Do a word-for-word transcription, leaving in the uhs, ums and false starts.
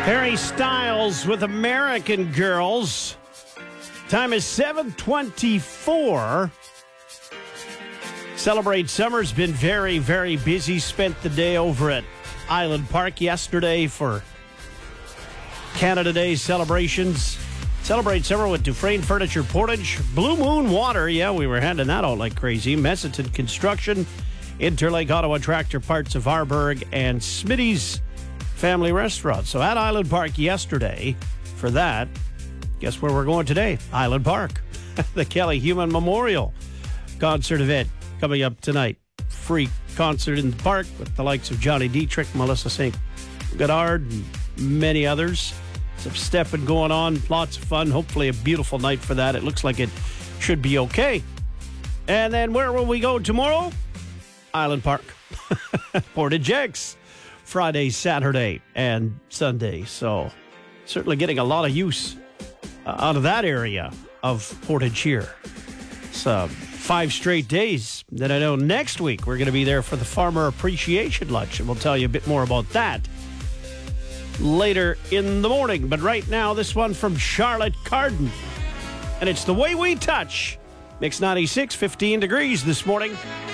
Harry Styles with American Girls. Time is seven twenty-four. Celebrate Summer's been very, very busy. Spent the day over at Island Park yesterday for Canada Day celebrations. Celebrate Summer with Dufresne Furniture Portage. Blue Moon Water. Yeah, we were handing that out like crazy. Messiton Construction. Interlake Ottawa Tractor Parts of Arborg. And Smitty's Family Restaurant. So at Island Park yesterday for that. Guess where we're going today? Island Park. The Kelly Human Memorial concert event coming up tonight. Free concert in the park with the likes of Johnny Dietrich, Melissa Saint Goddard, and many others. Some stepping going on. Lots of fun. Hopefully a beautiful night for that. It looks like it should be okay. And then where will we go tomorrow? Island Park. Portage X. Friday, Saturday, and Sunday. So certainly getting a lot of use uh, out of that area of Portage here. So five straight days. Then I know next week we're going to be there for the Farmer Appreciation Lunch, and we'll tell you a bit more about that later in the morning. But right now, this one from Charlotte Cardin, and it's The Way We Touch. Mix ninety-six, fifteen degrees this morning.